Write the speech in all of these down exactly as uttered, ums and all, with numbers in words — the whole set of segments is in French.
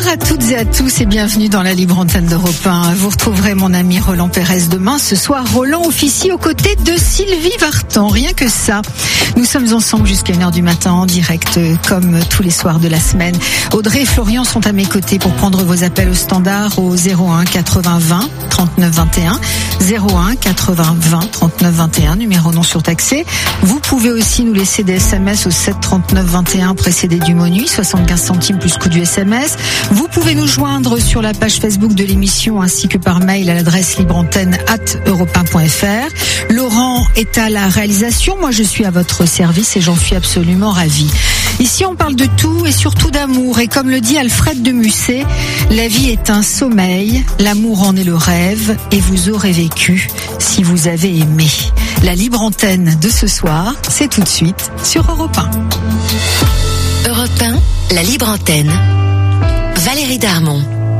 à toutes et à tous et bienvenue dans la libre antenne d'Europe un. Vous retrouverez mon ami Roland Pérez demain. Ce soir, Roland officie aux côtés de Sylvie Vartan. Rien que ça. Nous sommes ensemble jusqu'à une heure du matin en direct comme tous les soirs de la semaine. Audrey et Florian sont à mes côtés pour prendre vos appels au standard au zéro un quatre-vingts vingt trente-neuf vingt et un. zéro un quatre-vingts vingt trente-neuf vingt et un, numéro non surtaxé. Vous pouvez aussi nous laisser des S M S au sept trente-neuf vingt et un précédé du mot nuit, soixante-quinze centimes plus coût du S M S. Vous pouvez nous joindre sur la page Facebook de l'émission ainsi que par mail à l'adresse libreantenne arobase europe un point f r. Laurent est à la réalisation, moi je suis à votre service et j'en suis absolument ravie. Ici on parle de tout et surtout d'amour et comme le dit Alfred de Musset, la vie est un sommeil, l'amour en est le rêve et vous aurez vécu si vous avez aimé. La libre antenne de ce soir, c'est tout de suite sur Europe un. Europe un, la libre antenne. Valérie Darmon.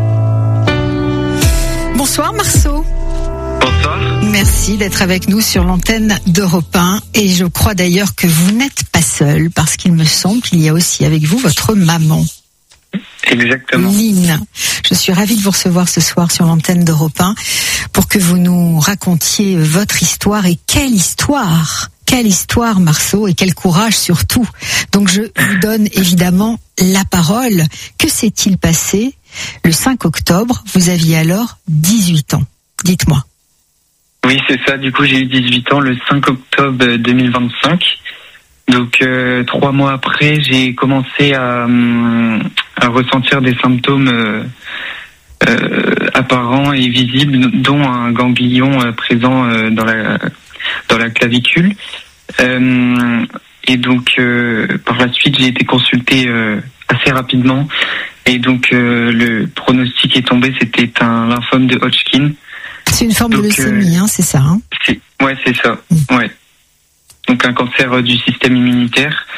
Bonsoir Marceau. Bonsoir. Merci d'être avec nous sur l'antenne d'Europe un et je crois d'ailleurs que vous n'êtes pas seul parce qu'il me semble qu'il y a aussi avec vous votre maman. Exactement. Lynn. Je suis ravie de vous recevoir ce soir sur l'antenne d'Europe un pour que vous nous racontiez votre histoire et quelle histoire. Quelle histoire, Marceau, et quel courage surtout. Donc je vous donne évidemment la parole. Que s'est-il passé le cinq octobre? Vous aviez alors dix-huit ans. Dites-moi. Oui, c'est ça. Du coup, j'ai eu dix-huit ans le cinq octobre deux mille vingt-cinq. Donc, euh, trois mois après, j'ai commencé à, à ressentir des symptômes euh, euh, apparents et visibles, dont un ganglion euh, présent euh, dans la dans la clavicule. Euh, et donc, euh, par la suite, j'ai été consulté euh, assez rapidement. Et donc, euh, le pronostic est tombé, c'était un lymphome de Hodgkin. C'est une forme donc, de leucémie, euh, hein, c'est ça hein c'est, Ouais, c'est ça. Mmh. Ouais. Donc, un cancer euh, du système immunitaire.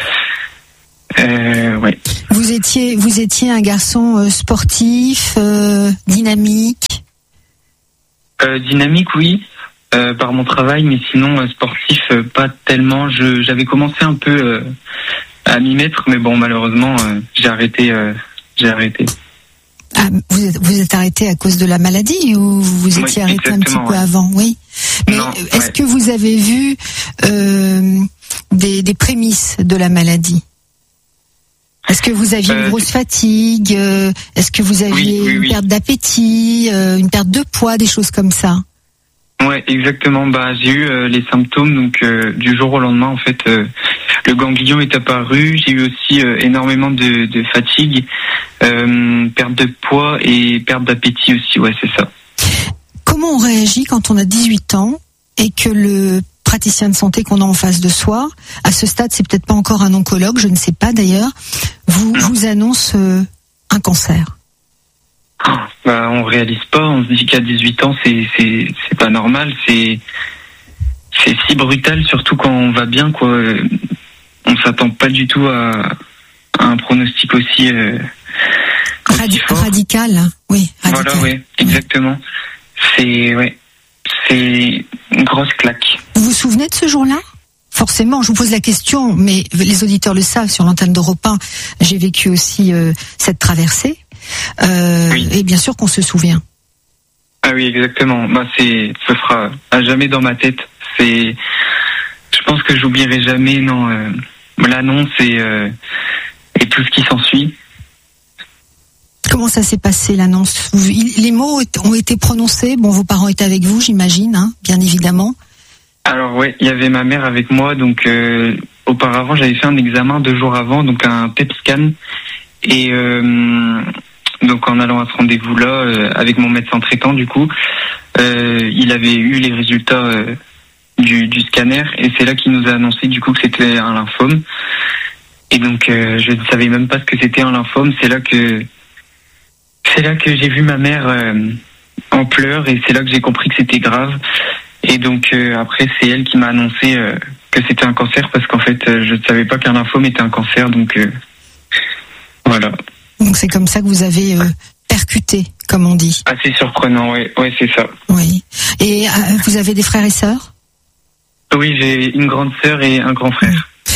Euh, ouais. Vous étiez, vous étiez un garçon euh, sportif, euh, dynamique euh, Dynamique, oui. Euh, par mon travail, mais sinon euh, sportif, euh, pas tellement. Je, j'avais commencé un peu euh, à m'y mettre, mais bon, malheureusement, euh, j'ai arrêté. Euh, j'ai arrêté. Ah, vous êtes, vous êtes arrêté à cause de la maladie ou vous étiez oui, arrêté un petit peu ouais. avant? Oui. Mais non, est-ce ouais. que vous avez vu euh, des, des prémices de la maladie? Est-ce que vous aviez euh, une grosse fatigue? Est-ce que vous aviez oui, oui, une oui. perte d'appétit, euh, une perte de poids, des choses comme ça? Ouais, exactement. Bah, j'ai eu euh, les symptômes donc euh, du jour au lendemain. En fait, euh, le ganglion est apparu. J'ai eu aussi euh, énormément de, de fatigue, euh, perte de poids et perte d'appétit aussi. Ouais, c'est ça. Comment on réagit quand on a dix-huit ans et que le praticien de santé qu'on a en face de soi, à ce stade, c'est peut-être pas encore un oncologue, je ne sais pas d'ailleurs, vous non. vous annonce euh, un cancer? Bah, on réalise pas, on se dit qu'à dix-huit ans, c'est, c'est, c'est pas normal, c'est, c'est si brutal, surtout quand on va bien, quoi. On s'attend pas du tout à, à un pronostic aussi, euh, aussi Radi- fort. Radical, oui. Radical. Voilà, oui, exactement. C'est, ouais, c'est une grosse claque. Vous vous souvenez de ce jour-là? Forcément, je vous pose la question, mais les auditeurs le savent, sur l'antenne d'Europe un, j'ai vécu aussi euh, cette traversée. Euh, oui. Et bien sûr qu'on se souvient. Ah oui, exactement. Bah c'est, ce sera à jamais dans ma tête. C'est, je pense que j'oublierai jamais non euh, l'annonce et euh, et tout ce qui s'ensuit. Comment ça s'est passé l'annonce? Les mots ont été prononcés. Bon, vos parents étaient avec vous, j'imagine, hein, bien évidemment. Alors ouais, il y avait ma mère avec moi. Donc euh, auparavant, j'avais fait un examen deux jours avant, donc un P E T scan et euh, donc en allant à ce rendez-vous-là euh, avec mon médecin traitant, du coup, euh, il avait eu les résultats euh, du, du scanner et c'est là qu'il nous a annoncé du coup que c'était un lymphome. Et donc euh, je ne savais même pas ce que c'était un lymphome. C'est là que c'est là que j'ai vu ma mère euh, en pleurs et c'est là que j'ai compris que c'était grave. Et donc euh, après c'est elle qui m'a annoncé euh, que c'était un cancer parce qu'en fait euh, je ne savais pas qu'un lymphome était un cancer. Donc euh, voilà. Donc c'est comme ça que vous avez euh, percuté, comme on dit. Assez surprenant, oui, ouais, c'est ça. Oui. Et euh, vous avez des frères et sœurs? Oui, j'ai une grande sœur et un grand frère.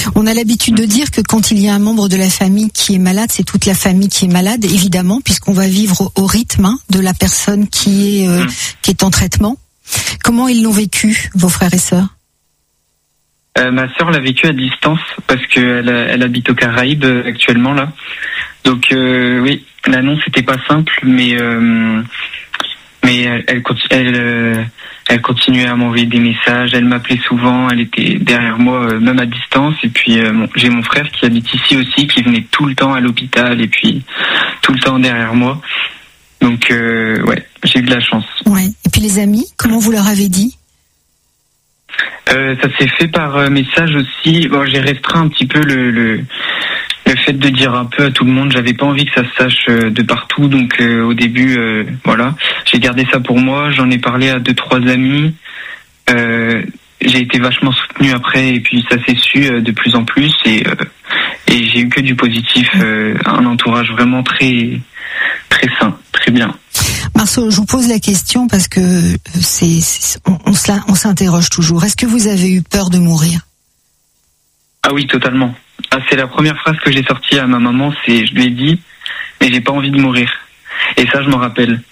On a l'habitude de dire que quand il y a un membre de la famille qui est malade, c'est toute la famille qui est malade, évidemment, puisqu'on va vivre au rythme hein, de la personne qui est euh, qui est en traitement. Comment ils l'ont vécu, vos frères et sœurs? Euh, ma sœur l'a vécu à distance parce qu'elle elle habite aux Caraïbes euh, actuellement là. Donc euh, oui, l'annonce n'était pas simple, mais euh, mais elle elle, elle, euh, elle continuait à m'envoyer des messages. Elle m'appelait souvent. Elle était derrière moi, euh, même à distance. Et puis euh, bon, j'ai mon frère qui habite ici aussi, qui venait tout le temps à l'hôpital et puis tout le temps derrière moi. Donc euh, ouais, j'ai eu de la chance. Ouais. Et puis les amis, comment vous leur avez dit? Euh, ça s'est fait par euh, message aussi. Bon, j'ai restreint un petit peu le, le le fait de dire un peu à tout le monde. J'avais pas envie que ça se sache euh, de partout, donc euh, au début, euh, voilà, j'ai gardé ça pour moi. J'en ai parlé à deux trois amis. Euh, j'ai été vachement soutenu après, et puis ça s'est su euh, de plus en plus, et euh, et j'ai eu que du positif, euh, un entourage vraiment très très sain, très bien. Marceau, je vous pose la question parce que c'est, c'est on, on, se la, on s'interroge toujours. Est-ce que vous avez eu peur de mourir? Ah oui, totalement. Ah, c'est la première phrase que j'ai sortie à ma maman, c'est je lui ai dit, mais j'ai pas envie de mourir. Et ça, je m'en rappelle.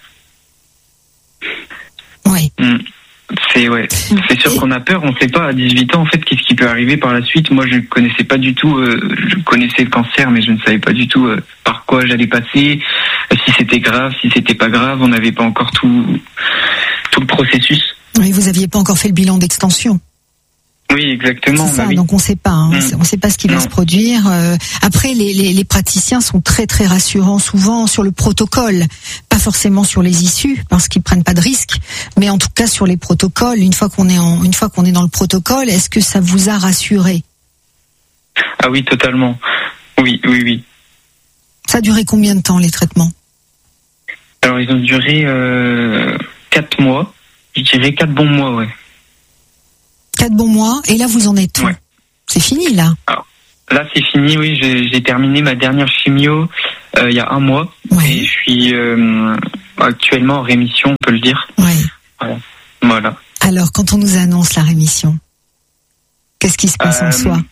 Oui. Mmh. C'est ouais, c'est sûr qu'on a peur. On sait pas à dix-huit ans en fait qu'est-ce qui peut arriver par la suite. Moi, je connaissais pas du tout. Euh, je connaissais le cancer, mais je ne savais pas du tout euh, par quoi j'allais passer, euh, si c'était grave, si c'était pas grave. On n'avait pas encore tout tout le processus. Oui, vous aviez pas encore fait le bilan d'extension. Oui, exactement. C'est ça, bah oui. donc on sait pas, hein. Mmh. On sait pas ce qui va Non. se produire. Euh, après, les, les, les praticiens sont très très rassurants souvent sur le protocole, pas forcément sur les issues parce qu'ils prennent pas de risques, mais en tout cas sur les protocoles. Une fois qu'on est en, une fois qu'on est dans le protocole, est-ce que ça vous a rassuré? Ah oui, totalement. Oui, oui, oui. Ça a duré combien de temps les traitements? Alors ils ont duré euh, quatre mois. Je dirais quatre bons mois, ouais. Quatre bons mois, et là vous en êtes où? Ouais. C'est fini là? Alors, là c'est fini, oui, j'ai, j'ai terminé ma dernière chimio euh, il y a un mois, Ouais. et je suis euh, actuellement en rémission, on peut le dire. Ouais. Voilà. Voilà. Alors, quand on nous annonce la rémission, qu'est-ce qui se passe Euh, en soi?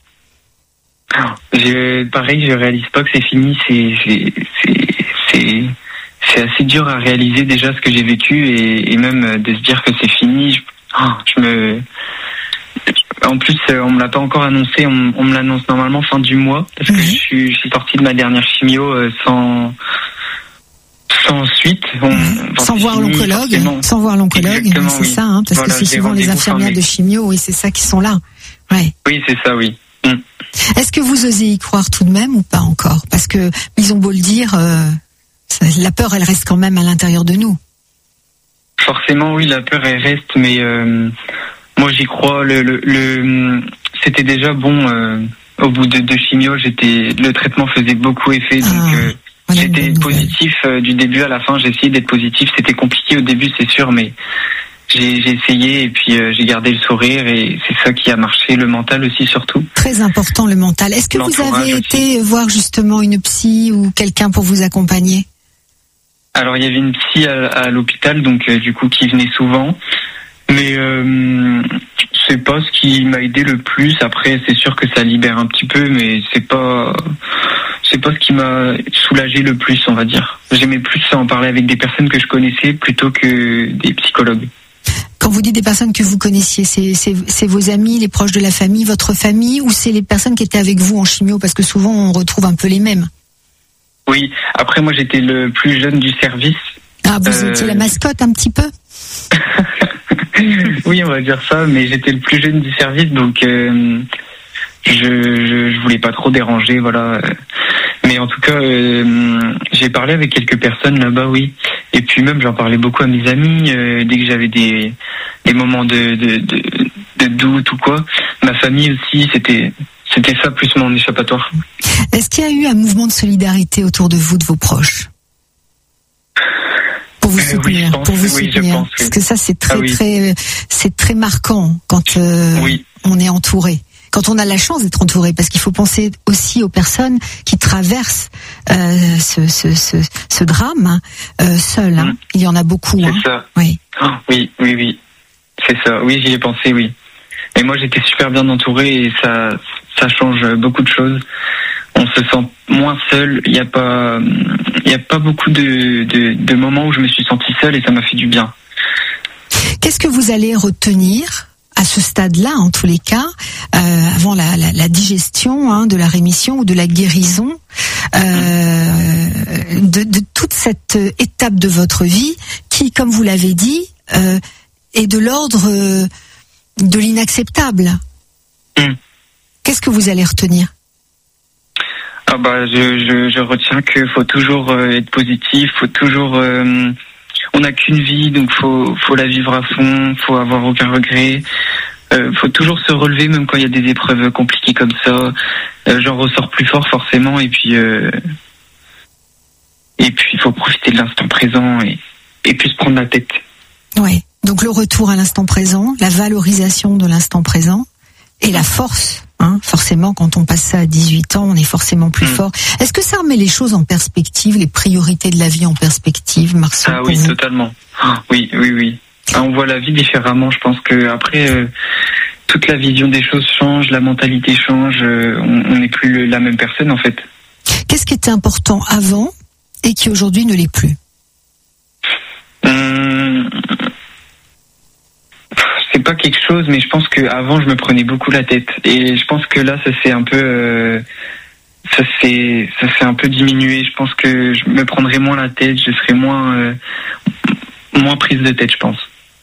Je, pareil, je réalise pas que c'est fini, c'est, c'est, c'est, c'est, c'est assez dur à réaliser déjà ce que j'ai vécu, et, et même de se dire que c'est fini, je, oh, je me... En plus, on me l'a pas encore annoncé. On, on me l'annonce normalement fin du mois parce que Mmh. je suis, je suis sorti de ma dernière chimio euh, sans sans suite. On, Mmh. enfin, Sans c'est voir fini, l'oncologue, forcément. sans voir l'oncologue, Exactement, c'est oui. ça, hein, parce Voilà, que c'est j'ai souvent les rendez-vous infirmières fin de mai. chimio, oui, c'est ça qui sont là. Ouais. Oui, c'est ça, oui. Mmh. Est-ce que vous osez y croire tout de même ou pas encore? Parce que ils ont beau le dire, euh, ça- la peur, elle reste quand même à l'intérieur de nous. Forcément, oui, la peur elle reste, mais euh, moi j'y crois. Le, le, le c'était déjà bon. Euh, au bout de deux chimio, j'étais, le traitement faisait beaucoup effet, donc Ah, euh, voilà une j'étais bonne nouvelle. positif euh, du début à la fin. J'ai essayé d'être positif. C'était compliqué au début, c'est sûr, mais j'ai, j'ai essayé et puis euh, j'ai gardé le sourire et c'est ça qui a marché. Le mental aussi, surtout. Très important le mental. Est-ce que vous L'entourage avez aussi. été voir justement une psy ou quelqu'un pour vous accompagner? Alors il y avait une psy à, à l'hôpital, donc euh, du coup qui venait souvent, mais euh, c'est pas ce qui m'a aidé le plus. Après c'est sûr que ça libère un petit peu, mais c'est pas c'est pas ce qui m'a soulagé le plus, on va dire. J'aimais plus en parler avec des personnes que je connaissais plutôt que des psychologues. Quand vous dites des personnes que vous connaissiez, c'est, c'est, c'est vos amis, les proches de la famille, votre famille, ou c'est les personnes qui étaient avec vous en chimio? Parce que souvent on retrouve un peu les mêmes. Oui, après moi j'étais le plus jeune du service. Ah, vous Euh, étiez la mascotte un petit peu? Oui, on va dire ça, mais j'étais le plus jeune du service, donc euh, je, je je voulais pas trop déranger, voilà. Mais en tout cas, euh, j'ai parlé avec quelques personnes là-bas, oui. Et puis même, j'en parlais beaucoup à mes amis euh, dès que j'avais des des moments de de de, de doute ou quoi. Ma famille aussi, c'était c'était ça plus mon échappatoire. Est-ce qu'il y a eu un mouvement de solidarité autour de vous, de vos proches? Pour vous Euh, oui, soutenir, je pense, pour vous oui, je soutenir. pense, oui. Parce que ça, c'est très, Ah oui. très, c'est très marquant quand euh, Oui. on est entouré. Quand on a la chance d'être entouré, parce qu'il faut penser aussi aux personnes qui traversent euh, ce, ce, ce, ce drame hein, euh, seules. Hein. Mm. Il y en a beaucoup. C'est Hein. ça. Oui. Oh, oui, oui, oui. C'est ça. Oui, j'y ai pensé, oui. Mais moi, j'étais super bien entouré et ça, ça change beaucoup de choses. On se sent moins seul. Il n'y a pas, il y a pas beaucoup de, de, de moments où je me suis senti seul et ça m'a fait du bien. Qu'est-ce que vous allez retenir à ce stade-là, en tous les cas, euh, avant la, la, la digestion hein, de la rémission ou de la guérison, euh, de, de toute cette étape de votre vie qui, comme vous l'avez dit, euh, est de l'ordre euh, de l'inacceptable. Mm. Qu'est-ce que vous allez retenir ? Ah bah, je, je, je retiens qu'il faut toujours euh, être positif, faut toujours. Euh, on n'a qu'une vie, donc faut, faut la vivre à fond, faut avoir aucun regret. Euh, faut toujours se relever, même quand il y a des épreuves compliquées comme ça. Euh, j'en ressors plus fort forcément, et puis euh, et puis il faut profiter de l'instant présent et et puis se prendre la tête. Ouais. Donc le retour à l'instant présent, la valorisation de l'instant présent et la force. Hein, forcément, quand on passe ça à dix-huit ans, on est forcément plus mmh. fort. Est-ce que ça remet les choses en perspective, les priorités de la vie en perspective, Marceau? Ah oui, vous totalement. Ah, oui, oui, oui. Ah, on voit la vie différemment. Je pense que après, euh, toute la vision des choses change, la mentalité change. Euh, on n'est plus le, la même personne en fait. Qu'est-ce qui était important avant et qui aujourd'hui ne l'est plus? hum... C'est pas quelque chose, mais je pense que avant je me prenais beaucoup la tête, et je pense que là ça s'est un peu, euh, ça s'est, ça s'est un peu diminué. Je pense que je me prendrais moins la tête, je serais moins, euh, moins prise de tête, je pense.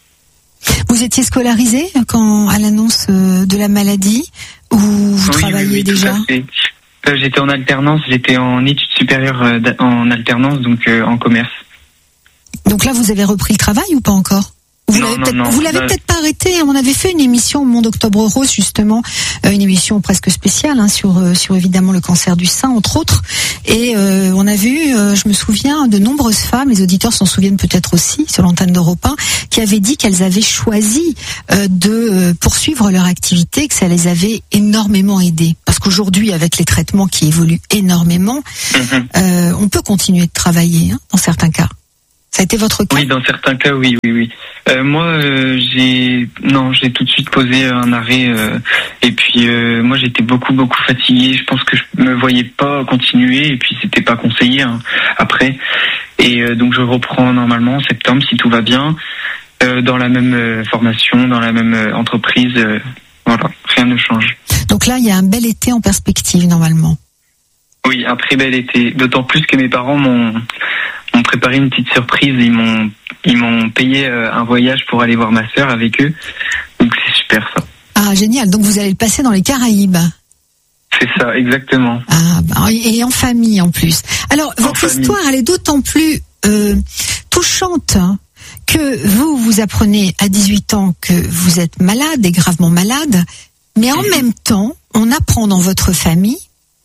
Vous étiez scolarisé quand à l'annonce de la maladie, ou vous oui, travailliez oui, oui, déjà? euh, J'étais en alternance, j'étais en études supérieures euh, en alternance, donc euh, en commerce. Donc là, vous avez repris le travail ou pas encore? Vous non, l'avez non, peut-être, non, vous l'avez bah... peut-être pas arrêté. On avait fait une émission au Monde Octobre Rose, justement, euh, une émission presque spéciale hein, sur euh, sur évidemment le cancer du sein, entre autres. Et euh, on avait eu, euh, je me souviens, de nombreuses femmes, les auditeurs s'en souviennent peut-être aussi, sur l'antenne d'Europe un, qui avaient dit qu'elles avaient choisi euh, de euh, poursuivre leur activité, que ça les avait énormément aidées. Parce qu'aujourd'hui, avec les traitements qui évoluent énormément, mm-hmm. euh, on peut continuer de travailler hein, dans certains cas. Ça a été votre cas? Oui, dans certains cas, oui, oui, oui. Euh, moi, euh, j'ai non, j'ai tout de suite posé un arrêt. Euh, et puis, euh, moi, j'étais beaucoup, beaucoup fatigué. Je pense que je me voyais pas continuer. Et puis, c'était pas conseillé hein, après. Et euh, donc, je reprends normalement en septembre, si tout va bien, euh, dans la même euh, formation, dans la même euh, entreprise. Euh, voilà, rien ne change. Donc là, il y a un bel été en perspective, normalement. Oui, un très bel été. D'autant plus que mes parents m'ont m'ont préparé une petite surprise. Ils m'ont ils m'ont payé un voyage pour aller voir ma sœur avec eux. Donc c'est super ça. Ah génial. Donc vous allez le passer dans les Caraïbes. C'est ça, exactement. Ah bah, et en famille en plus. Alors en votre famille. histoire, elle est d'autant plus euh, touchante hein, que vous vous apprenez à dix-huit ans que vous êtes malade et gravement malade, mais en mmh. même temps, on apprend dans votre famille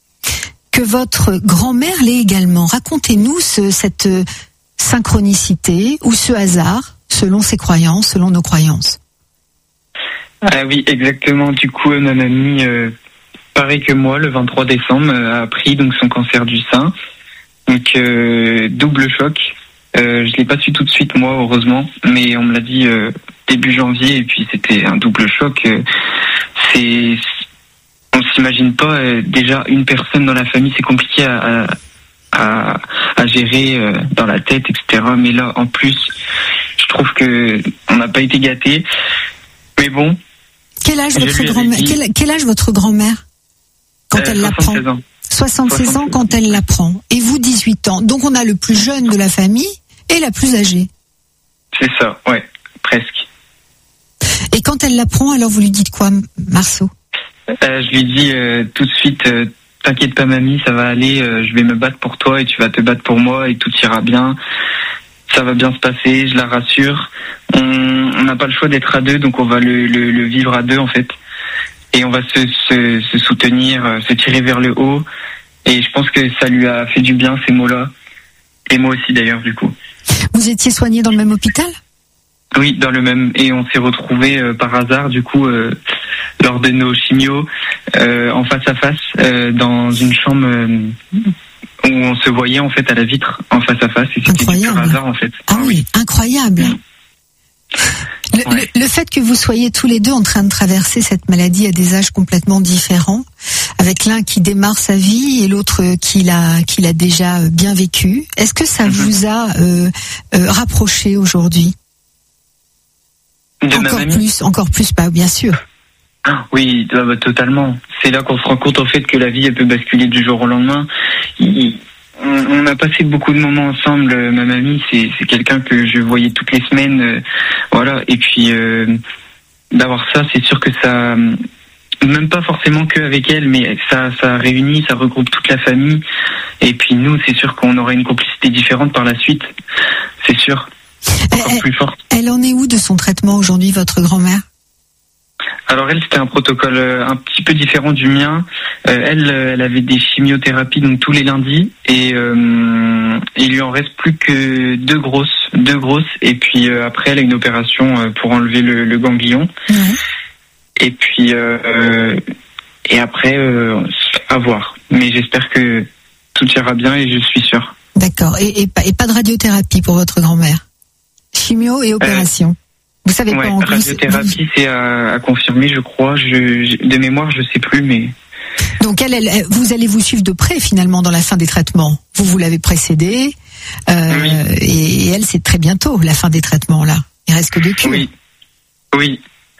que votre grand-mère l'est également. Racontez-nous ce, cette synchronicité ou ce hasard, selon ses croyances, selon nos croyances. Ah oui, exactement. Du coup, ma mamie, euh, pareil que moi, le vingt-trois décembre, a appris donc son cancer du sein. Donc, euh, double choc. Euh, je l'ai pas su tout de suite, moi, heureusement. Mais on me l'a dit euh, début janvier, et puis c'était un double choc. Euh, c'est... On s'imagine pas, euh, déjà une personne dans la famille, c'est compliqué à, à, à gérer euh, dans la tête, et cetera. Mais là, en plus, je trouve que on n'a pas été gâtés. Mais bon. Quel âge votre grand-mère dit... quel, quel âge votre grand-mère quand euh, elle l'apprend? soixante-seize ans. soixante-seize ans quand elle l'apprend. Et vous, dix-huit ans. Donc on a le plus jeune de la famille et la plus âgée. C'est ça, ouais, presque. Et quand elle l'apprend, alors vous lui dites quoi, Marceau? Euh, je lui dis euh, tout de suite, euh, t'inquiète pas mamie, ça va aller, euh, je vais me battre pour toi et tu vas te battre pour moi et tout ira bien, ça va bien se passer, je la rassure. On n'a pas le choix d'être à deux, donc on va le, le, le vivre à deux en fait. Et on va se, se, se soutenir, euh, se tirer vers le haut. Et je pense que ça lui a fait du bien ces mots-là. Et moi aussi d'ailleurs du coup. Vous étiez soigné dans le même hôpital ? Oui, dans le même. Et on s'est retrouvés euh, par hasard, du coup, euh, lors de nos chimios, euh, en face à face, euh, dans une chambre euh, où on se voyait en fait à la vitre, en face à face. Et c'était du pur hasard en fait. Ah oui, incroyable. Le, Ouais. le, le fait que vous soyez tous les deux en train de traverser cette maladie à des âges complètement différents, avec l'un qui démarre sa vie et l'autre qui l'a qui l'a déjà bien vécu, est-ce que ça Mhm. vous a euh, euh, rapproché aujourd'hui? De ma Encore mamie. plus, encore plus, pas bien sûr. Ah, oui, bah, bah, totalement. C'est là qu'on se rend compte en fait que la vie elle peut basculer du jour au lendemain. Il- on, on a passé beaucoup de moments ensemble. euh, Ma mamie, c'est c'est quelqu'un que je voyais toutes les semaines, euh, voilà. Et puis euh, d'avoir ça, c'est sûr que ça, même pas forcément que avec elle, mais ça ça réunit, ça regroupe toute la famille. Et puis nous, c'est sûr qu'on aurait une complicité différente par la suite. C'est sûr, encore Elle, plus forte. elle en est où de son traitement aujourd'hui, votre grand-mère? Alors elle, c'était un protocole euh, un petit peu différent du mien. Euh, elle, euh, elle avait des chimiothérapies donc tous les lundis et euh, il lui en reste plus que deux grosses, deux grosses. Et puis euh, après, elle a une opération euh, pour enlever le, le ganglion. Ouais. Et puis euh, euh, et après, euh, à voir. Mais j'espère que tout ira bien et je suis sûr. D'accord. Et, et, pas- et pas de radiothérapie pour votre grand-mère? Chimio et opération. Vous savez Ouais, pas en plus. radiothérapie, c'est à, à confirmer, je crois. Je, je- de mémoire, je sais plus, mais. Donc elle, elle, elle- vous allez vous suivre de près finalement dans la fin des traitements. Vous, vous l'avez précédée, euh, Oui. et, et elle, c'est très bientôt la fin des traitements là. Il reste que deux cures. Oui. Oui.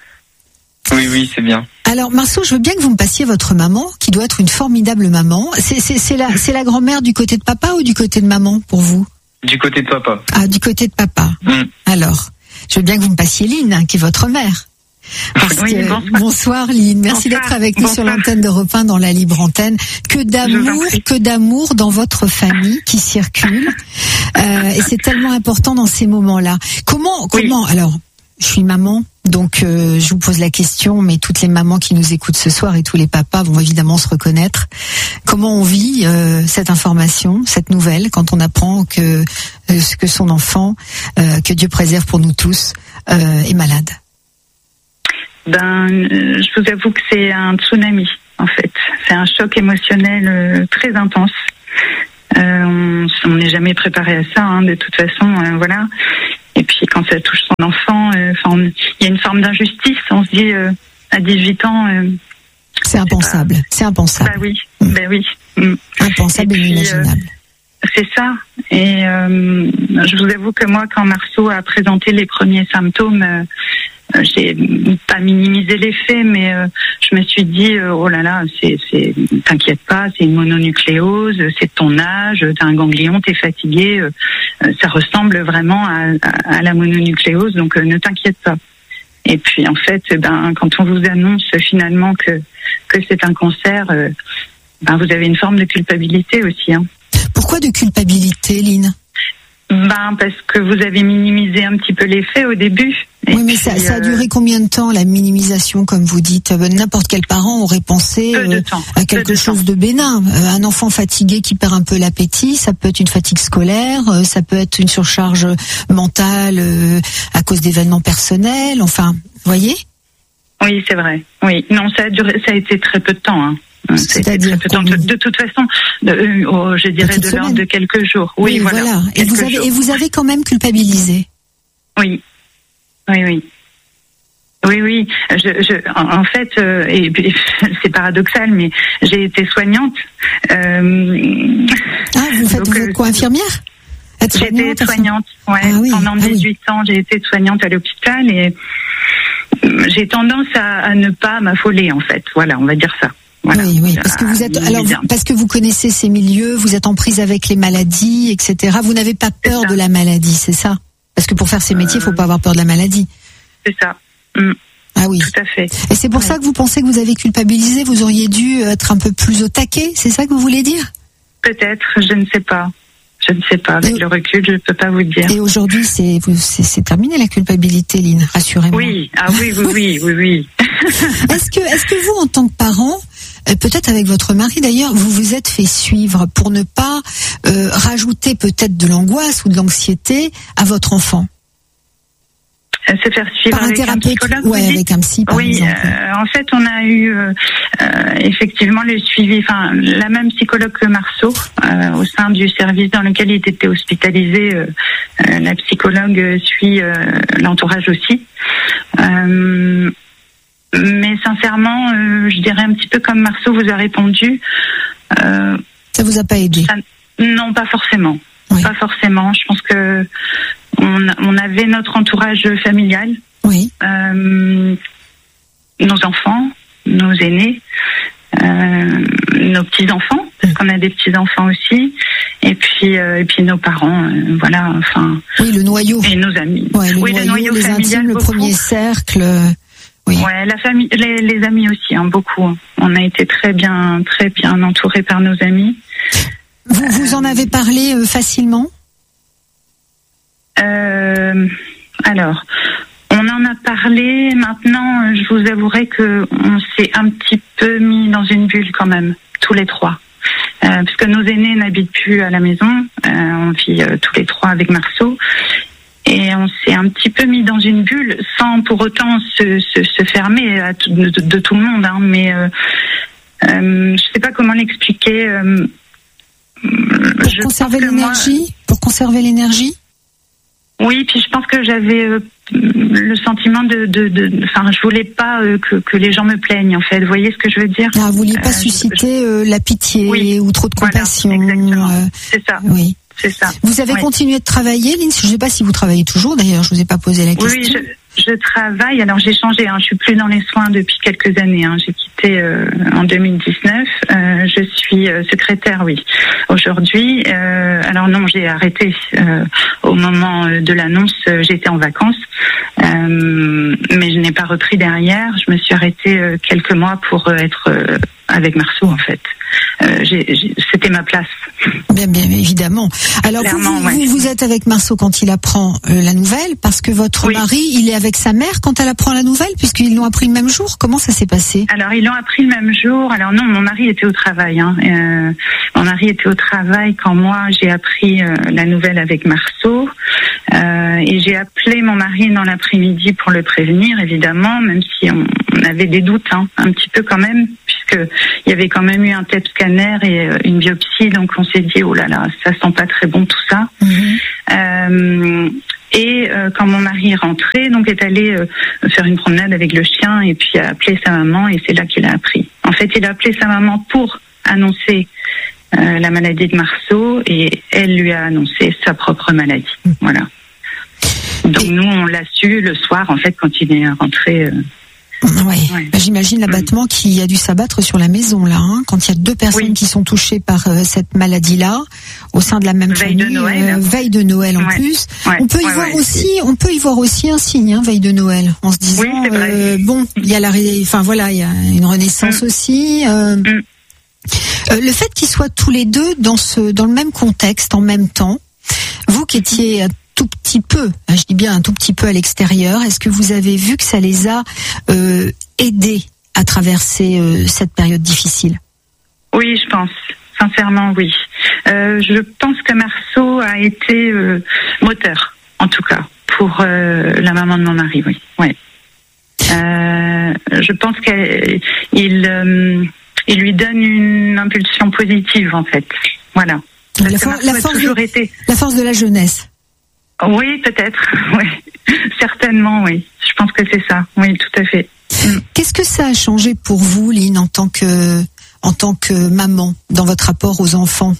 Oui, oui, c'est bien. Alors Marceau, je veux bien que vous me passiez votre maman, qui doit être une formidable maman. C'est, c'est, c'est la, c'est la grand-mère du côté de papa ou du côté de maman pour vous? Du côté de papa. Ah, du côté de papa. Mm. Alors, je veux bien que vous me passiez Lynn, hein, qui est votre mère. Parce Oui, que, bonsoir. bonsoir Lynn, merci Bonsoir, d'être avec nous sur bonsoir. l'antenne d'Europe un dans la libre antenne. Que Je vous d'amour, en prie. que d'amour dans votre famille qui circule. Euh, et c'est tellement important dans ces moments-là. Comment, Oui. comment, alors, je suis maman, donc euh, je vous pose la question, mais toutes les mamans qui nous écoutent ce soir et tous les papas vont évidemment se reconnaître. Comment on vit euh, cette information, cette nouvelle, quand on apprend que euh, que son enfant, euh, que Dieu préserve pour nous tous, euh, est malade? Ben, euh, je vous avoue que c'est un tsunami, en fait. C'est un choc émotionnel euh, très intense. Euh, on on n'est jamais préparé à ça, hein, de toute façon, euh, voilà. Et puis quand ça touche son enfant, euh, enfin, on- il y a une forme d'injustice. On se dit euh, à dix-huit ans, euh, C'est impensable, c'est impensable, bah oui, bah oui. Mm. impensable Et et puis, inimaginable. C'est ça. Et euh, je vous avoue que moi, quand Marceau a présenté les premiers symptômes, euh, euh, j'ai pas minimisé les faits, mais euh, je me suis dit, euh, oh là là, c'est, c'est, t'inquiète pas, c'est une mononucléose, c'est de ton âge, t'as un ganglion, t'es fatigué, euh, euh, ça ressemble vraiment à, à, à la mononucléose, donc euh, ne t'inquiète pas. Et puis en fait, eh ben, quand on vous annonce finalement que que c'est un cancer, euh, ben, vous avez une forme de culpabilité aussi, hein. Pourquoi de culpabilité, Lynn? Ben, parce que vous avez minimisé un petit peu les faits au début. Et Oui, mais puis, ça, ça a euh, duré combien de temps, la minimisation, comme vous dites? Euh, N'importe quel parent aurait pensé peu de euh, temps. à peu quelque de chose temps. de bénin. Euh, un enfant fatigué qui perd un peu l'appétit, ça peut être une fatigue scolaire, euh, ça peut être une surcharge mentale euh, à cause d'événements personnels, enfin, vous voyez? Oui, c'est vrai. Oui, non, ça a duré, ça a été très peu de temps. Hein. Ça a été C'est-à-dire très peu de temps. combien? De, de toute façon, de, euh, oh, je dirais Petite de l'ordre semaine. de quelques jours. Oui, voilà. Et vous quelques avez jours. et vous avez quand même culpabilisé. Oui, oui, oui. Oui, oui. Je, je, en, en fait, euh, et puis, c'est paradoxal, mais j'ai été soignante. Euh, Ah, vous faites donc, vous êtes euh, quoi, infirmière? Être J'ai été soignante, enfin- soignante, ouais. Ah oui, Pendant ah oui. dix-huit ans, j'ai été soignante à l'hôpital et euh, j'ai tendance à, à ne pas m'affoler, en fait. Voilà, on va dire ça. Voilà. Oui, oui, parce que vous êtes, Ah, alors, bien. parce que vous connaissez ces milieux, vous êtes en prise avec les maladies, et cetera. Vous n'avez pas peur ça. de la maladie, c'est ça? Parce que pour faire ces métiers, il faut pas avoir peur de la maladie. C'est ça. Mm, Ah oui. tout à fait. Et c'est pour Ouais. ça que vous pensez que vous avez culpabilisé, vous auriez dû être un peu plus au taquet, c'est ça que vous voulez dire? Peut-être, je ne sais pas. Je ne sais pas. Avec Et- le recul, je ne peux pas vous dire. Et aujourd'hui, c'est, vous- c'est, c'est terminé la culpabilité, Lynn, rassurez-moi. Oui, ah oui, oui, oui, oui, oui. Est-ce que, est-ce que vous, en tant que parent, euh, peut-être avec votre mari d'ailleurs, vous vous êtes fait suivre pour ne pas euh, rajouter peut-être de l'angoisse ou de l'anxiété à votre enfant? Se faire suivre Par un avec un thérapeute, psychologue, ouais, vous dites avec un psy, par Oui, exemple. euh, en fait, on a eu euh, euh, effectivement le suivi, enfin la même psychologue que Marceau euh, au sein du service dans lequel il était hospitalisé. Euh, euh, la psychologue suit euh, l'entourage aussi. Euh, mais sincèrement, euh, je dirais un petit peu comme Marceau vous a répondu. Euh, ça vous a pas aidé? ça, Non, pas forcément. Oui. Pas forcément. Je pense que on, on avait notre entourage familial. Oui. Euh, nos enfants, nos aînés, euh, nos petits-enfants, parce qu'on a des petits-enfants aussi, et puis, euh, et puis nos parents, euh, voilà, enfin... Oui, le noyau. Et nos amis. Ouais, le, oui, noyau, le noyau les familial, intimes, le beaucoup. premier cercle... Oui. Ouais, la famille, les, les amis aussi, hein, beaucoup. On a été très bien, très bien entourés par nos amis. Vous, vous en avez parlé euh, facilement? euh, Alors... On en a parlé. Maintenant, je vous avouerai que on s'est un petit peu mis dans une bulle quand même, tous les trois, euh, parce que nos aînés n'habitent plus à la maison. Euh, on vit euh, tous les trois avec Marceau, et on s'est un petit peu mis dans une bulle, sans pour autant se, se, se fermer à tout, de, de tout le monde. Hein, mais euh, euh, je sais pas comment l'expliquer. Euh, pour conserver l'énergie, moi... pour conserver l'énergie. Oui, puis je pense que j'avais euh, le sentiment de, de, de, enfin, je voulais pas euh, que, que les gens me plaignent, en fait. Vous voyez ce que je veux dire? Ah, vous vouliez pas euh, susciter euh, la pitié oui, ou trop de compassion. Voilà, exactement. Euh, c'est ça. Oui. C'est ça. Vous avez oui. continué de travailler, Lynn? Je ne sais pas si vous travaillez toujours, d'ailleurs, je vous ai pas posé la question. Oui, je, je travaille. Alors, j'ai changé, hein. Je suis plus dans les soins depuis quelques années, hein. J'ai quitté euh, en deux mille dix-neuf. Euh, je suis euh, secrétaire, oui, aujourd'hui. Euh, alors non, j'ai arrêté euh, au moment de l'annonce. Euh, j'étais en vacances, euh, mais je n'ai pas repris derrière. Je me suis arrêtée euh, quelques mois pour euh, être euh, avec Marceau, en fait. Euh, j'ai, j'ai, c'était ma place. Bien, bien évidemment. Alors vous, vous, ouais. vous, vous êtes avec Marceau quand il apprend euh, la nouvelle, parce que votre oui. mari, il est avec sa mère quand elle apprend la nouvelle, puisqu'ils l'ont appris le même jour. Comment ça s'est passé? Alors ils l'ont appris le même jour. Alors non, mon mari était au travail. Hein. Euh, mon mari était au travail quand moi j'ai appris euh, la nouvelle avec Marceau, euh, et j'ai appelé mon mari dans l'après-midi pour le prévenir, évidemment, même si on, on avait des doutes, hein, un petit peu quand même, puisque il y avait quand même eu un P E T scanner et euh, une biopsie, donc on s'est dit oh là là, ça sent pas très bon tout ça. Mm-hmm. Euh, et euh, quand mon mari est rentré, donc est allé euh, faire une promenade avec le chien et puis a appelé sa maman, et c'est là qu'il a appris. En fait, il a appelé sa maman pour annoncer euh, la maladie de Marceau, et elle lui a annoncé sa propre maladie. Mm. Voilà. Donc et... nous, on l'a su le soir, en fait, quand il est rentré. Euh, Oui, ouais. J'imagine l'abattement qui a dû s'abattre sur la maison là, hein, quand il y a deux personnes oui. qui sont touchées par euh, cette maladie-là au sein de la même veille famille, de Noël. Euh, veille de Noël en ouais. plus. Ouais. On peut y ouais, voir ouais. aussi, on peut y voir aussi un signe, hein, veille de Noël, en se disant, oui, c'est vrai. Euh, bon, il y a la, enfin voilà, il y a une renaissance mm. aussi. Euh, mm. euh, le fait qu'ils soient tous les deux dans ce, dans le même contexte en même temps, vous qui étiez tout petit peu, je dis bien un tout petit peu à l'extérieur, est-ce que vous avez vu que ça les a euh, aidés à traverser euh, cette période difficile? Oui, je pense. Sincèrement, oui. Euh, je pense que Marceau a été euh, moteur, en tout cas, pour euh, la maman de mon mari, oui. Ouais. Euh, je pense qu'il euh, il lui donne une impulsion positive, en fait. Voilà. La, for- la, force de, été... la force de la jeunesse. Oui, peut-être, oui. Certainement, oui. Je pense que c'est ça, oui, tout à fait. Qu'est-ce que ça a changé pour vous, Lynn, en tant que, en tant que maman, dans votre rapport aux enfants?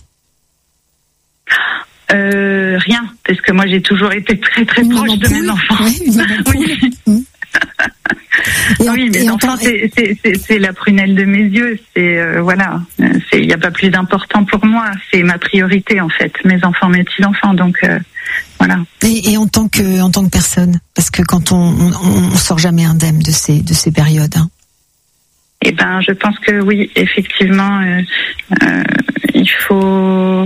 euh, Rien, parce que moi j'ai toujours été très très une proche de mes enfants. Oui, une oui. Mmh. Oui, mes enfants, c'est, c'est, c'est, c'est la prunelle de mes yeux. C'est euh, voilà, il n'y a pas plus important pour moi. C'est ma priorité en fait, mes enfants, mes petits enfants. Donc euh, voilà. Et, et en tant que en tant que personne, parce que quand on on, on sort jamais indemne de ces de ces périodes. Hein. Eh ben, je pense que oui, effectivement, euh, euh, il faut.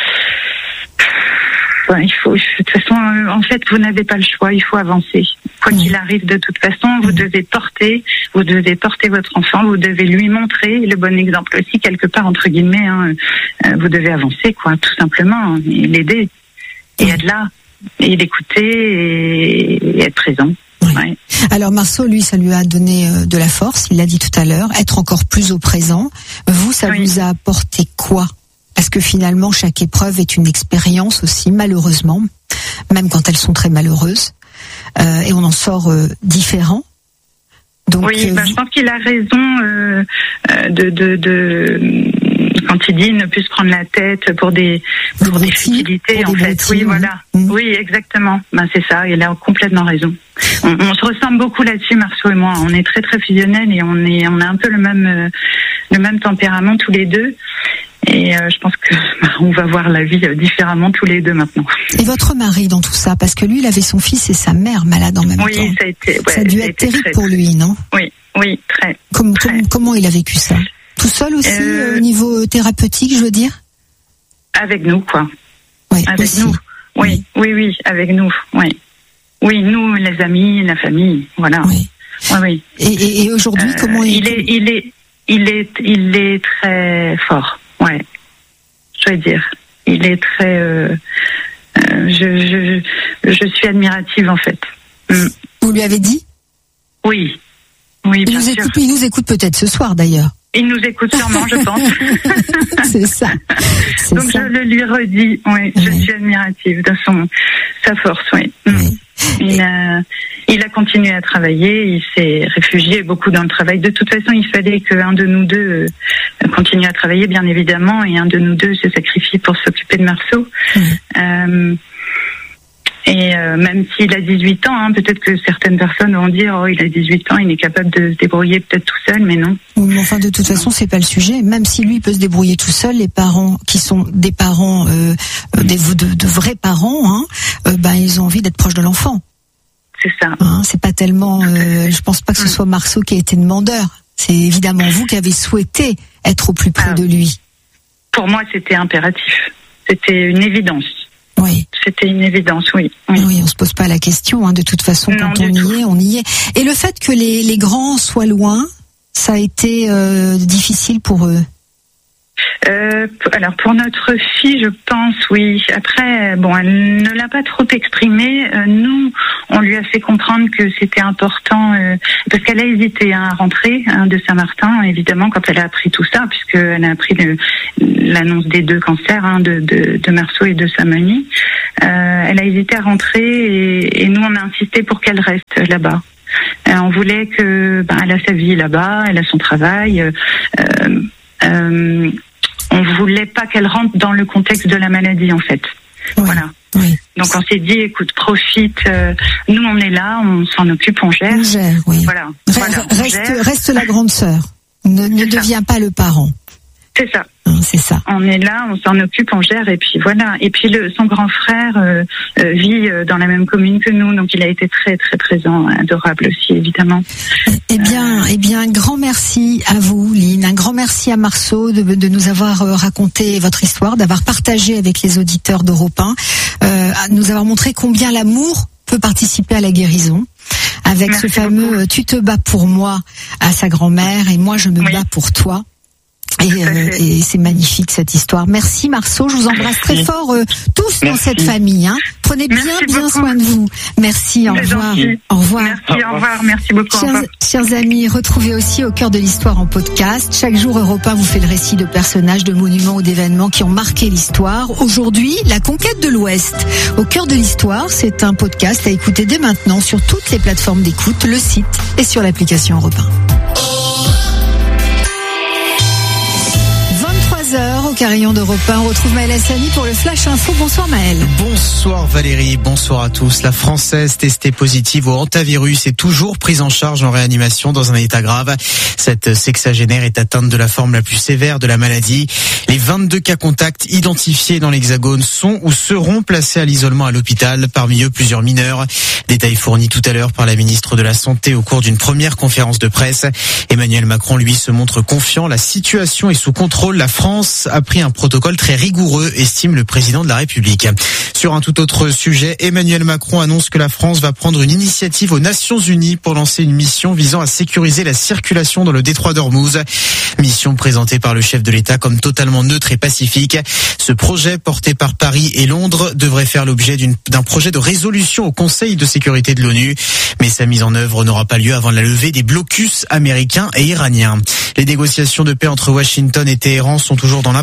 Il faut, de toute façon, en fait, vous n'avez pas le choix, il faut avancer. Quoi qu'il arrive, de toute façon, vous devez porter, vous devez porter votre enfant, vous devez lui montrer le bon exemple aussi, quelque part, entre guillemets, hein, vous devez avancer, quoi, tout simplement, et l'aider, et être là, et l'écouter, et être présent. Oui. Ouais. Alors Marceau, lui, ça lui a donné de la force, il l'a dit tout à l'heure, être encore plus au présent. Vous, ça oui. vous a apporté quoi ? Parce que finalement, chaque épreuve est une expérience aussi, malheureusement, même quand elles sont très malheureuses. euh, et on en sort euh, différent. Donc, oui, bah, je pense qu'il a raison euh, de, de, de quand il dit ne plus se prendre la tête pour des, pour des futilités, en fait. Oui, voilà. Mmh. Oui, exactement. Ben, c'est ça. Il a complètement raison. On, on se ressemble beaucoup là-dessus, Marceau et moi. On est très, très fusionnels et on est, on a un peu le même, euh, le même tempérament tous les deux. Et euh, je pense que bah, on va voir la vie euh, différemment tous les deux maintenant. Et votre mari dans tout ça, parce que lui, il avait son fils et sa mère malade en même oui, temps. Oui, ça a été. Ouais, ça a dû être terrible très, pour très, lui, non? Oui, oui, très. Comme, très. Comme, comment il a vécu ça? Tout seul aussi, euh... au niveau thérapeutique, je veux dire? Avec nous, quoi. Oui, avec aussi. nous. Oui, oui, oui, oui, avec nous. Oui, oui, nous, les amis, la famille, voilà. Oui. Oui, oui. Et, et, et aujourd'hui, euh, comment il, il est, il est, il est, il est très fort. Ouais. Je vais dire, il est très. Euh, euh, je, je, je suis admirative en fait. Mm. Vous lui avez dit? Oui, oui, il bien nous sûr. Écoute, il nous écoute peut-être ce soir d'ailleurs. Il nous écoute sûrement, je pense. C'est ça. C'est Donc ça. je le lui redis. Oui, je oui. suis admirative de son sa force. Oui. oui. Il a, il a continué à travailler. Il s'est réfugié beaucoup dans le travail. De toute façon, il fallait qu'un de nous deux continue à travailler, bien évidemment, et un de nous deux se sacrifie pour s'occuper de Marceau. Oui. Euh, Et euh, même s'il a dix-huit ans, hein, peut-être que certaines personnes vont dire oh il a dix-huit ans, il est capable de se débrouiller peut-être tout seul, mais non. Mais enfin de toute façon c'est pas le sujet. Même si lui peut se débrouiller tout seul, les parents qui sont des parents, euh, des de, de vrais parents, hein, euh, ben ils ont envie d'être proches de l'enfant. C'est ça. Hein, c'est pas tellement. Euh, je pense pas que ce soit Marceau qui a été demandeur. C'est évidemment vous qui avez souhaité être au plus près ah, de lui. Pour moi c'était impératif. C'était une évidence. Oui. C'était une évidence, oui. Oui, oui on se pose pas la question. Hein, de toute façon, non, quand on tout. y est, on y est. Et le fait que les, les grands soient loin, ça a été euh, difficile pour eux. Euh, alors pour notre fille, je pense oui. Après, bon, elle ne l'a pas trop exprimé. Euh, nous, on lui a fait comprendre que c'était important euh, parce qu'elle a hésité hein, à rentrer hein, de Saint-Martin, évidemment, quand elle a appris tout ça, puisqu'elle a appris le, l'annonce des deux cancers hein, de, de, de Marceau et de Saint-Menis. Euh, elle a hésité à rentrer et, et nous, on a insisté pour qu'elle reste là-bas. Euh, on voulait que, ben, elle a sa vie là-bas, elle a son travail. Euh, euh, on voulait pas qu'elle rentre dans le contexte de la maladie, en fait. Oui, voilà. Oui. Donc on s'est dit, écoute, profite. Euh, nous, on est là, on s'en occupe, on gère. On gère, oui. Voilà. Reste, voilà on reste, gère. reste la grande sœur. Ne, ne deviens pas le parent. C'est ça. C'est ça. On est là, on s'en occupe, on gère, et puis voilà. Et puis le, son grand frère euh, euh, vit euh, dans la même commune que nous, donc il a été très très présent, adorable aussi, évidemment. Eh bien, euh... eh bien, un grand merci à vous, Lynn. Un grand merci à Marceau de, de nous avoir euh, raconté votre histoire, d'avoir partagé avec les auditeurs d'Europe un, euh, à nous avoir montré combien l'amour peut participer à la guérison. Avec merci ce fameux beaucoup. Tu te bats pour moi à sa grand-mère et moi je me oui. bats pour toi. Et, euh, et c'est magnifique cette histoire. Merci Marceau, je vous embrasse Merci. très fort euh, tous Merci. dans cette famille. Hein. Prenez bien Merci bien beaucoup. soin de vous. Merci, au revoir. Au revoir. Merci, au revoir. Merci beaucoup. Chers, chers amis, retrouvez aussi Au cœur de l'histoire en podcast. Chaque jour, Europe un vous fait le récit de personnages, de monuments ou d'événements qui ont marqué l'histoire. Aujourd'hui, la conquête de l'Ouest. Au cœur de l'histoire, c'est un podcast à écouter dès maintenant sur toutes les plateformes d'écoute, le site et sur l'application Europe un. Heures au carillon d'Europe un. On retrouve Maël Hassani pour le Flash Info. Bonsoir Maël. Bonsoir Valérie, bonsoir à tous. La Française testée positive au hantavirus est toujours prise en charge en réanimation dans un état grave. Cette sexagénaire est atteinte de la forme la plus sévère de la maladie. Les vingt-deux cas contacts identifiés dans l'Hexagone sont ou seront placés à l'isolement à l'hôpital. Parmi eux, plusieurs mineurs. Détails fournis tout à l'heure par la ministre de la Santé au cours d'une première conférence de presse. Emmanuel Macron, lui, se montre confiant. La situation est sous contrôle. La France a pris un protocole très rigoureux, estime le président de la République. Sur un tout autre sujet, Emmanuel Macron annonce que la France va prendre une initiative aux Nations Unies pour lancer une mission visant à sécuriser la circulation dans le détroit d'Ormuz. Mission présentée par le chef de l'État comme totalement neutre et pacifique. Ce projet, porté par Paris et Londres, devrait faire l'objet d'une, d'un projet de résolution au Conseil de sécurité de l'ONU. Mais sa mise en œuvre n'aura pas lieu avant la levée des blocus américains et iraniens. Les négociations de paix entre Washington et Téhéran sont toujours dans l'impasse.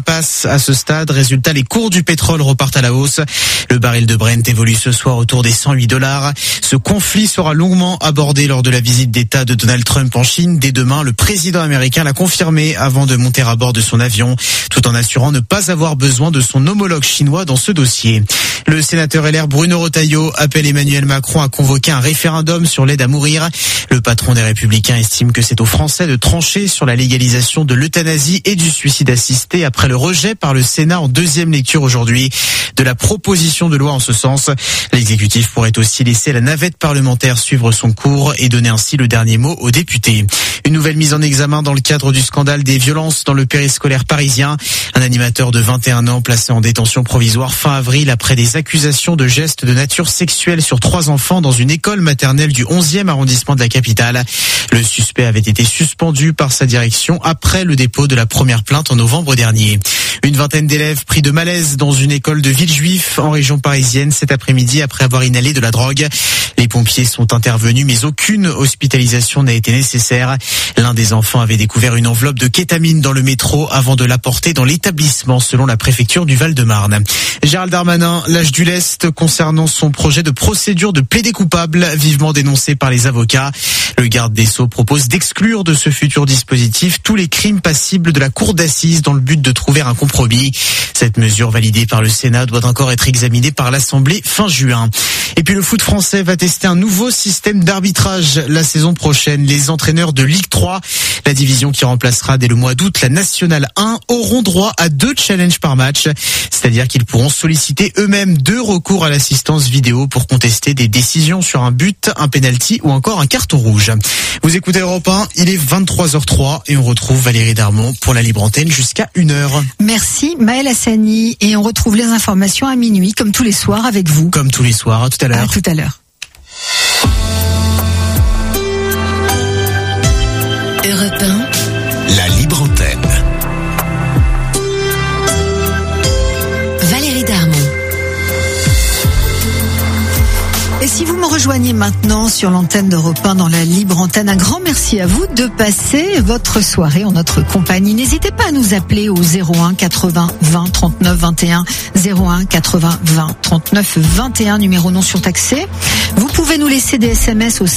impasse à ce stade. Résultat, les cours du pétrole repartent à la hausse. Le baril de Brent évolue ce soir autour des cent huit dollars. Ce conflit sera longuement abordé lors de la visite d'État de Donald Trump en Chine. Dès demain, le président américain l'a confirmé avant de monter à bord de son avion, tout en assurant ne pas avoir besoin de son homologue chinois dans ce dossier. Le sénateur L R Bruno Retailleau appelle Emmanuel Macron à convoquer un référendum sur l'aide à mourir. Le patron des Républicains estime que c'est aux Français de trancher sur la légalisation de l'euthanasie et du suicide assisté après le rejet par le Sénat en deuxième lecture aujourd'hui de la proposition de loi en ce sens. L'exécutif pourrait aussi laisser la navette parlementaire suivre son cours et donner ainsi le dernier mot aux députés. Une nouvelle mise en examen dans le cadre du scandale des violences dans le périscolaire parisien. Un animateur de vingt et un ans placé en détention provisoire fin avril après des accusations de gestes de nature sexuelle sur trois enfants dans une école maternelle du onzième arrondissement de la capitale. Le suspect avait été suspendu par sa direction après le dépôt de la première plainte en novembre dernier. Une vingtaine d'élèves pris de malaise dans une école de Villejuif en région parisienne cet après-midi après avoir inhalé de la drogue. Les pompiers sont intervenus mais aucune hospitalisation n'a été nécessaire. L'un des enfants avait découvert une enveloppe de kétamine dans le métro avant de l'apporter dans l'établissement selon la préfecture du Val-de-Marne. Gérald Darmanin lâche du lest concernant son projet de procédure de plaidé coupable vivement dénoncé par les avocats. Le garde des Sceaux propose d'exclure de ce futur dispositif tous les crimes passibles de la cour d'assises dans le but de trouver un compromis. Cette mesure validée par le Sénat doit encore être examinée par l'Assemblée fin juin. Et puis le foot français va tester un nouveau système d'arbitrage la saison prochaine. Les entraîneurs de Ligue trois, la division qui remplacera dès le mois d'août la Nationale un, auront droit à deux challenges par match. C'est-à-dire qu'ils pourront solliciter eux-mêmes deux recours à l'assistance vidéo pour contester des décisions sur un but, un penalty ou encore un carton rouge. Vous écoutez Europe un, il est vingt-trois heures trois et on retrouve Valérie Darmon pour la libre antenne jusqu'à une heure. Merci Maëlle Hassani et on retrouve les informations à minuit comme tous les soirs avec vous. Comme tous les soirs, à tout à l'heure. À tout à l'heure. Europe un, la libre antenne. Valérie Darmon. Et si vous me rejoignez maintenant sur l'antenne d'Europe un dans la libre antenne, un grand merci à vous de passer votre soirée en notre compagnie. N'hésitez pas à nous appeler au zéro un quatre-vingts vingt trente-neuf vingt et un, zéro un quatre-vingts vingt trente-neuf vingt et un, numéro non surtaxé. Vous pouvez nous laisser des S M S au